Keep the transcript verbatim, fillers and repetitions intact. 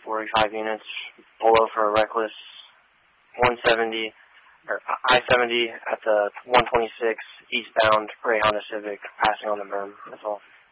forty-five units, below for a reckless, one seventy, or I seventy at the one twenty-six, eastbound, gray Honda Civic, passing on the berm. That's all.